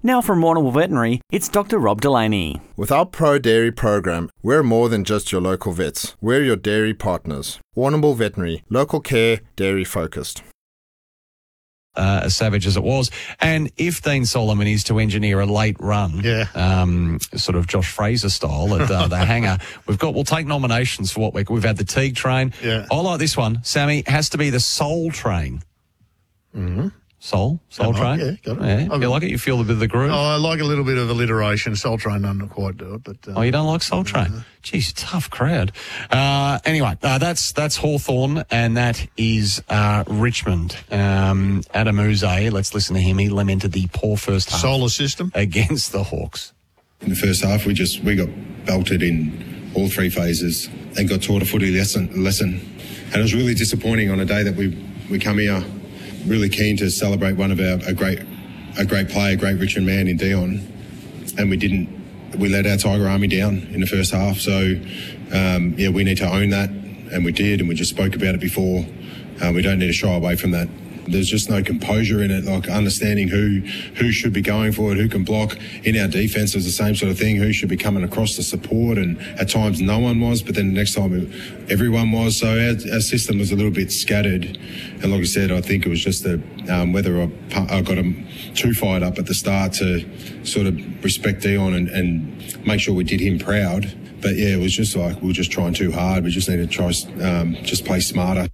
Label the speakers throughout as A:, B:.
A: Now from Warrnambool Veterinary, it's Dr. Rob Delaney.
B: With our Pro Dairy program, we're more than just your local vets. We're your dairy partners. Warrnambool Veterinary, local care, dairy focused.
C: As savage as it was. And if Dean Solomon is to engineer a late run, sort of Josh Fraser style at the hangar, we'll take nominations for what we've had the Teague train.
D: Yeah.
C: I like this one, Sammy. Has to be the Soul train.
D: Mm-hmm.
C: Soul train.
D: Yeah, got it.
C: Yeah. You like it? You feel a bit of the groove?
D: Oh, I like a little bit of alliteration. Soul Train doesn't quite do it, but
C: you don't like Soul Train? Jeez, tough crowd. Anyway, that's Hawthorn, and that is Richmond. Adam Uze, let's listen to him. He lamented the poor first half.
D: Solar system
C: against the Hawks.
E: In the first half, we got belted in all three phases and got taught a footy lesson. And it was really disappointing on a day that we come here really keen to celebrate one of a great player, a great Richmond man in Dion, and we let our Tiger Army down in the first half. So, we need to own that, and we did, and we just spoke about it before. We don't need to shy away from that. There's just no composure in it, like understanding who should be going for it, who can block. In our defence, it was the same sort of thing, who should be coming across to support, and at times no one was, but then the next time everyone was. So our system was a little bit scattered, and like I said, I think it was just whether I got them too fired up at the start to sort of respect Dion and make sure we did him proud. But yeah, it was just like we were just trying too hard. We just needed to try just play smarter.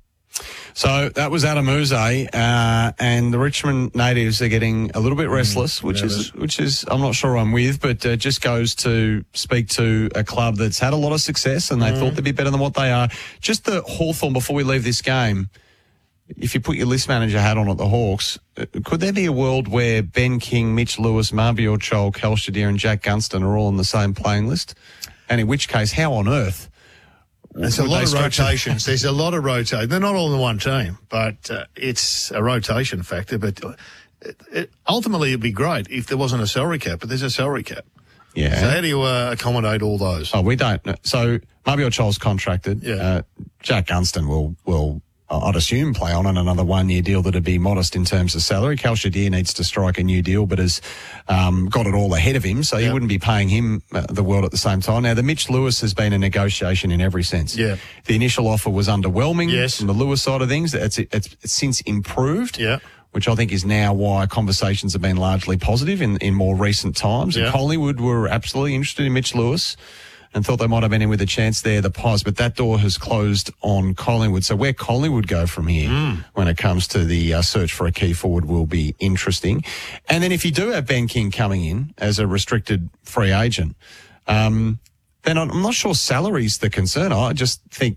C: So that was Adam Uze, and the Richmond natives are getting a little bit restless, which is I'm not sure I'm with, but just goes to speak to a club that's had a lot of success and they thought they'd be better than what they are. Just the Hawthorn, before we leave this game, if you put your list manager hat on at the Hawks, could there be a world where Ben King, Mitch Lewis, Mabior Chol, Cal Shadir and Jack Gunston are all on the same playing list? And in which case, how on earth?
D: There's a lot of rotations. There's a lot of rotation. They're not all in the one team, but it's a rotation factor. But ultimately, it'd be great if there wasn't a salary cap, but there's a salary cap.
C: Yeah.
D: So how do you accommodate all those?
C: Oh, we don't. So Mabior Chol's contracted.
D: Yeah.
C: Jack Gunston will I'd assume, play on another one-year deal that'd be modest in terms of salary. Cal Shadir needs to strike a new deal, but has got it all ahead of him, so you wouldn't be paying him the world at the same time. Now, the Mitch Lewis has been a negotiation in every sense.
D: Yeah.
C: The initial offer was underwhelming from the Lewis side of things. It's since improved.
D: Yeah.
C: Which I think is now why conversations have been largely positive in more recent times.
D: Yeah.
C: And Collingwood were absolutely interested in Mitch Lewis and thought they might have been in with a chance there, the Pies, but that door has closed on Collingwood. So where Collingwood go from here when it comes to the search for a key forward will be interesting. And then if you do have Ben King coming in as a restricted free agent, then I'm not sure salary's the concern. I just think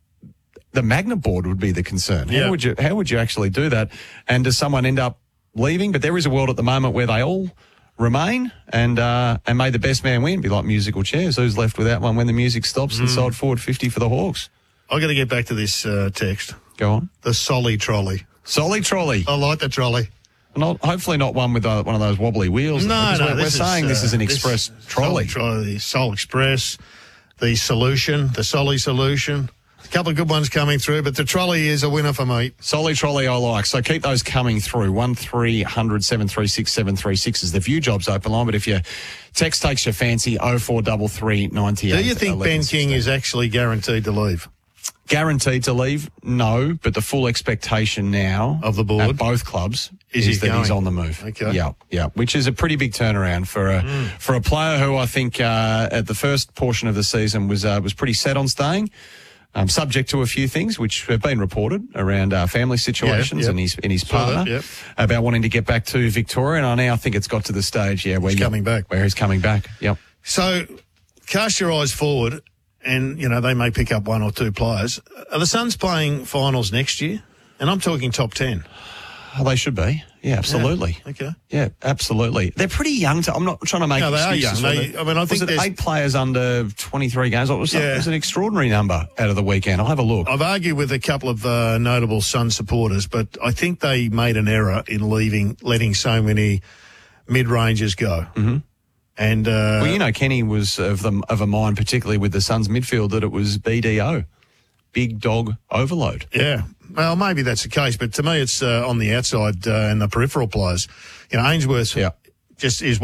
C: the Magna board would be the concern. How would you actually do that? And does someone end up leaving? But there is a world at the moment where they all remain and may the best man win. Be like musical chairs. Who's left without one when the music stops and side forward 50 for the Hawks?
D: I've got to get back to this text.
C: Go on.
D: The Solly trolley.
C: Solly trolley.
D: I like the trolley.
C: Hopefully not one with one of those wobbly wheels.
D: No,
C: we're saying this is an express trolley.
D: The Sol Express, the solution, the Solly solution. A couple of good ones coming through, but the trolley is a winner for me.
C: Solly trolley I like. So keep those coming through. 1300 736 736 is the View Jobs open line, but if your text takes your fancy, 0433 98.
D: Do you think Ben King is actually guaranteed to leave?
C: Guaranteed to leave? No, but the full expectation now
D: of the board
C: at both clubs
D: is
C: that he's on the move.
D: Okay.
C: Yeah, which is a pretty big turnaround for a player who I think at the first portion of the season was pretty set on staying. Subject to a few things which have been reported around family situations and his partner about wanting to get back to Victoria, and I now think it's got to the stage where he's coming back. Yep.
D: So cast your eyes forward, and they may pick up one or two players. Are the Suns playing finals next year? And I'm talking top 10.
C: They should be. Yeah, absolutely.
D: Yeah. Okay.
C: Yeah, absolutely. They're pretty young. I'm not trying to make excuses.
D: They are young. I think
C: was it 8 players under 23 games? It was an extraordinary number out of the weekend. I'll have a look.
D: I've argued with a couple of notable Sun supporters, but I think they made an error in letting so many mid-rangers go.
C: Mm-hmm.
D: And
C: Kenny was of a mind, particularly with the Suns midfield, that it was BDO, big dog overload.
D: Yeah. Well, maybe that's the case, but to me it's on the outside and the peripheral players. Ainsworth just is